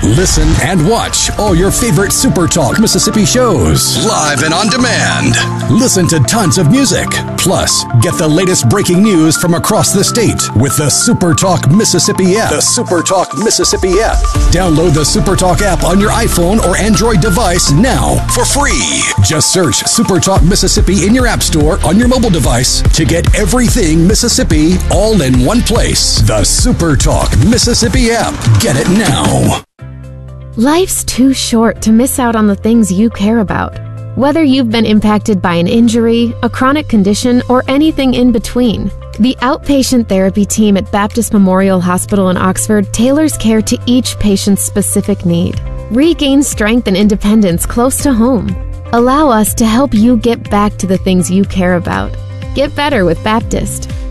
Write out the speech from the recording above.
Listen and watch all your favorite Super Talk Mississippi shows live and on demand. Listen to tons of music. Plus, get the latest breaking news from across the state with the Super Talk Mississippi app. The Super Talk Mississippi app. Download the Super Talk app on your iPhone or Android device now for free. Just search Super Talk Mississippi in your app store on your mobile device to get everything Mississippi all in one place. The Super Talk Mississippi app. Get it now. Life's too short to miss out on the things you care about. Whether you've been impacted by an injury, a chronic condition, or anything in between, the outpatient therapy team at Baptist Memorial Hospital in Oxford tailors care to each patient's specific need. Regain strength and independence close to home. Allow us to help you get back to the things you care about. Get better with Baptist.